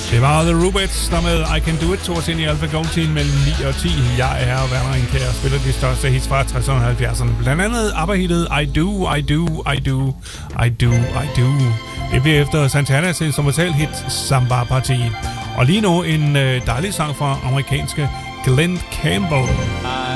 Det var The Rubettes, der med I Can Do It, tog os ind i Alpha Gold mellem 9 og 10. Jeg er Werner Indkjær og spiller de største hits fra 60'erne og 70'erne. Blandt andet ABBA-hittet I Do, I Do, I Do, I Do, I Do. Det bliver efter Santanas instrumental-hit Samba Party. Og lige nu en dejlig sang fra amerikanske Glenn Campbell.